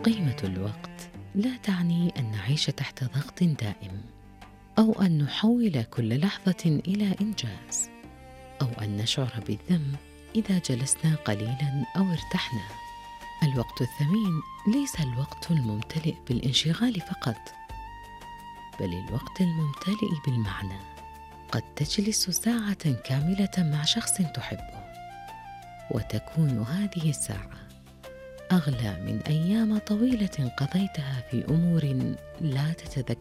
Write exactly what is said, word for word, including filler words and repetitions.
قيمة الوقت لا تعني أن نعيش تحت ضغط دائم، أو أن نحول كل لحظة إلى إنجاز، أو أن نشعر بالذنب إذا جلسنا قليلاً أو ارتحنا. الوقت الثمين ليس الوقت الممتلئ بالانشغال فقط، بل الوقت الممتلئ بالمعنى. قد تجلس ساعة كاملة مع شخص تحبه، وتكون هذه الساعة أغلى من أيام طويلة قضيتها في أمور لا تتذكر